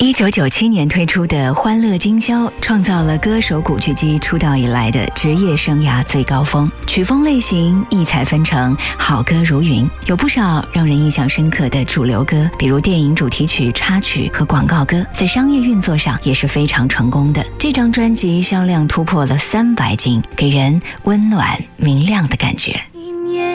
1997年推出的《欢乐今宵》创造了歌手古巨基出道以来的职业生涯最高峰，曲风类型异彩纷呈，好歌如云，有不少让人印象深刻的主流歌，比如电影主题曲、插曲和广告歌，在商业运作上也是非常成功的。这张专辑销量突破了300斤，给人温暖明亮的感觉。